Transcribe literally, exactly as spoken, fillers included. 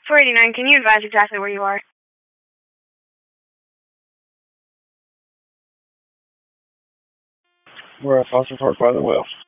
four eighty-nine, can you advise exactly where you are? We're at Foster Park by the well.